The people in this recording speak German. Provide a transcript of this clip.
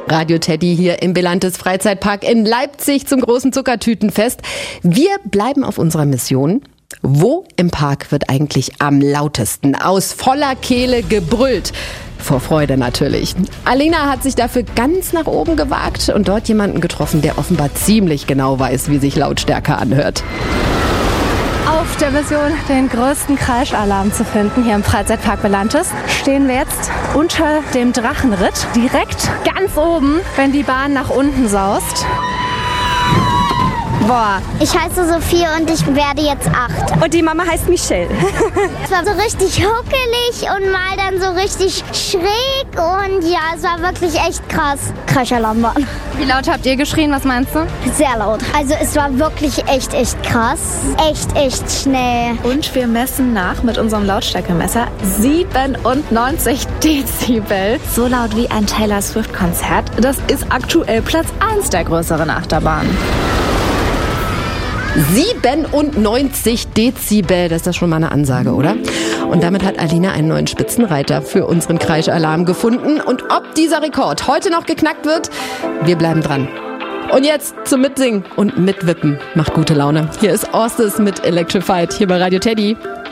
Radio Teddy hier im Belantes Freizeitpark in Leipzig zum großen Zuckertütenfest. Wir bleiben auf unserer Mission. Wo im Park wird eigentlich am lautesten aus voller Kehle gebrüllt? Vor Freude natürlich. Alina hat sich dafür ganz nach oben gewagt und dort jemanden getroffen, der offenbar ziemlich genau weiß, wie sich Lautstärke anhört. Auf der Mission, den größten Kreischalarm zu finden hier im Freizeitpark Belantes, stehen wir jetzt unter dem Drachenritt, direkt ganz oben, wenn die Bahn nach unten saust. Boah, ich heiße Sophie und ich werde jetzt 8. Und die Mama heißt Michelle. Es war so richtig huckelig und mal dann so richtig schräg und ja, es war wirklich echt krass. Kreischalarmbahn. Wie laut habt ihr geschrien, was meinst du? Sehr laut. Also es war wirklich echt krass. Echt schnell. Und wir messen nach mit unserem Lautstärkemesser 97 Dezibel. So laut wie ein Taylor Swift-Konzert. Das ist aktuell Platz 1 der größeren Achterbahn. 97 Dezibel, das ist doch schon mal eine Ansage, oder? Und damit hat Alina einen neuen Spitzenreiter für unseren Kreischalarm gefunden. Und ob dieser Rekord heute noch geknackt wird, wir bleiben dran. Und jetzt zum Mitsingen und Mitwippen. Macht gute Laune. Hier ist Orstes mit Electrified, hier bei Radio Teddy.